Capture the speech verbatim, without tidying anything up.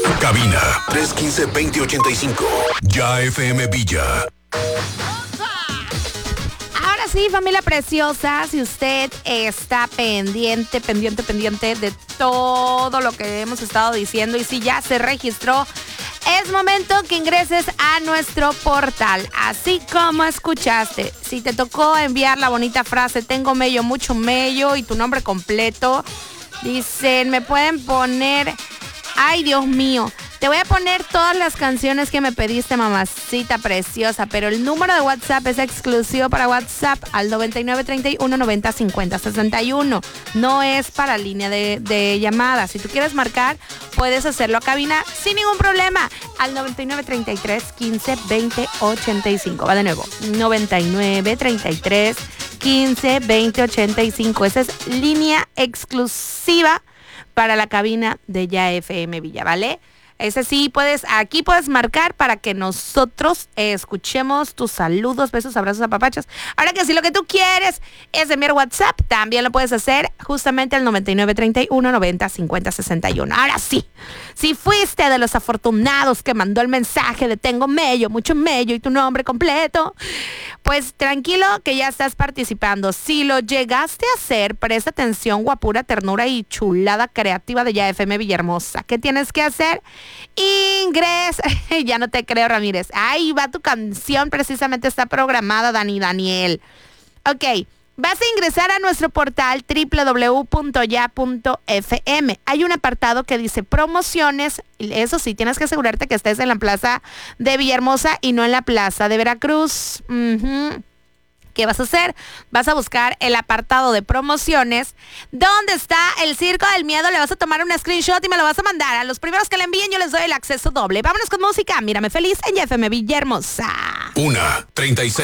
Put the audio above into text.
Cabina tres uno cinco, dos cero ocho cinco. Ya F M Villa. Ahora sí, familia preciosa, si usted está pendiente, pendiente, pendiente de todo lo que hemos estado diciendo y si ya se registró, es momento que ingreses a nuestro portal, así como escuchaste. Si te tocó enviar la bonita frase, tengo mello, mucho mello, y tu nombre completo, dicen, me pueden poner, ay Dios mío, te voy a poner todas las canciones que me pediste, mamacita preciosa, pero el número de WhatsApp es exclusivo para WhatsApp al noventa y nueve, treinta y uno, noventa, cincuenta, sesenta y uno. No es para línea de, de llamadas. Si tú quieres marcar, puedes hacerlo a cabina sin ningún problema al noventa y nueve, treinta y tres, quince, veinte, ochenta y cinco. Va de nuevo, noventa y nueve, treinta y tres, quince, veinte, ochenta y cinco. Esa es línea exclusiva para la cabina de Ya F M Villa, ¿vale? Ese sí, puedes, aquí puedes marcar para que nosotros eh, escuchemos tus saludos, besos, abrazos, apapachos. Ahora que si lo que tú quieres es enviar WhatsApp, también lo puedes hacer justamente al noventa y nueve, treinta y uno, noventa, cincuenta, sesenta y uno. Ahora sí, si fuiste de los afortunados que mandó el mensaje de tengo mello, mucho mello y tu nombre completo, pues tranquilo que ya estás participando. Si lo llegaste a hacer, presta atención, guapura, ternura y chulada creativa de Ya F M Villahermosa. ¿Qué tienes que hacer? Ingresa, ya no te creo, Ramírez. Ahí va tu canción, precisamente está programada, Dani Daniel. Ok, vas a ingresar a nuestro portal doble u doble u doble u punto ya punto f m. Hay un apartado que dice promociones. Eso sí, tienes que asegurarte que estés en la plaza de Villahermosa y no en la plaza de Veracruz. Uh-huh. ¿Qué vas a hacer? Vas a buscar el apartado de promociones. ¿Dónde está el Circo del Miedo? Le vas a tomar un screenshot y me lo vas a mandar. A los primeros que le envíen yo les doy el acceso doble. Vámonos con música. Mírame feliz en Ya F M Villahermosa. Una, treinta y seis.